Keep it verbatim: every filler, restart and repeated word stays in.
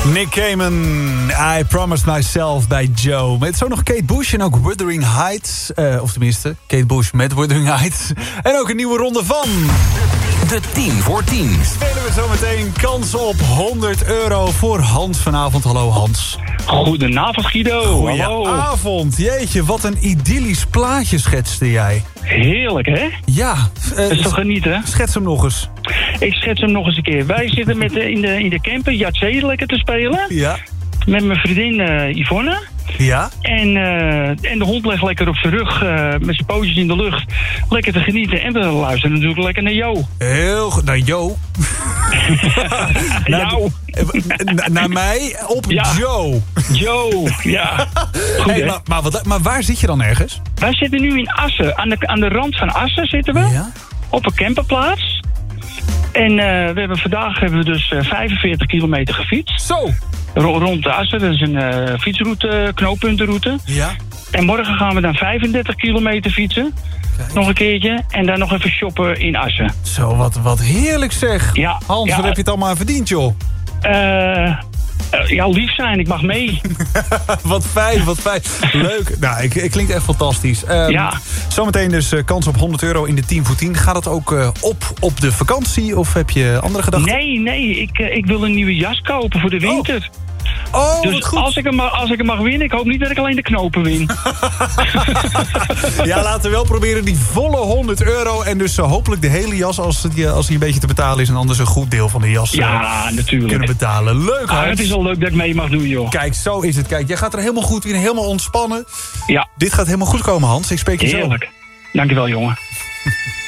Nick Cayman, I Promised Myself bij Joe. Met zo nog Kate Bush en ook Wuthering Heights. Uh, of tenminste, Kate Bush met Wuthering Heights. En ook een nieuwe ronde van... De tien voor tien. Spelen we zo meteen kans op honderd euro voor Hans vanavond. Hallo Hans. Goedenavond Guido. Goedenavond. Jeetje, wat een idyllisch plaatje schetste jij. Heerlijk, hè? Ja. Uh, Dat is toch genieten? Schets hem nog eens. Ik schets hem nog eens een keer. Wij zitten met de, in, de, in de camper Yatzee lekker te spelen. Ja. Met mijn vriendin uh, Yvonne. Ja. En, uh, en de hond legt lekker op zijn rug, uh, met zijn pootjes in de lucht. Lekker te genieten. En we luisteren natuurlijk lekker naar Jo. Heel goed. Naar Jo? Jou. Naar, naar mij op Ja. Joe. Jo, ja. Goed, Hey, hè? maar, maar, wat, maar waar zit je dan ergens? Wij zitten nu in Assen. Aan de, aan de rand van Assen zitten we. Ja. Op een camperplaats. En uh, we hebben vandaag hebben we dus uh, vijfenveertig kilometer gefietst. Zo. Ro- rond de Assen, dat is een uh, fietsroute, knooppuntenroute. Ja. En morgen gaan we dan vijfendertig kilementer fietsen. Kijk. Nog een keertje. En dan nog even shoppen in Assen. Zo, wat, wat heerlijk zeg. Ja, Hans, ja. wat heb je het allemaal aan verdiend, joh? Uh, uh, ja, lief zijn. Ik mag mee. Wat fijn, wat fijn. Leuk. Nou, ik, het klinkt echt fantastisch. Um, Ja. Zometeen dus uh, kans op honderd euro in de tien voor tien. Gaat dat ook uh, op op de vakantie? Of heb je andere gedachten? Nee, nee. Ik, uh, ik wil een nieuwe jas kopen voor de winter. Oh, Dus wat goed. als ik, hem, ma- als ik hem mag winnen, ik hoop niet dat ik alleen de knopen win. Ja, laten we wel proberen die volle honderd euro. En dus uh, hopelijk de hele jas als die, als die een beetje te betalen is. En anders een goed deel van de jas uh, Ja, natuurlijk. kunnen betalen. Leuk, Ah, Hans. het is al leuk dat ik mee mag doen, joh. Kijk, zo is het. Kijk, jij gaat er helemaal goed in. Helemaal ontspannen. Ja, Dit gaat helemaal goed komen, Hans. Ik spreek je zo. heerlijk. Dankjewel, jongen.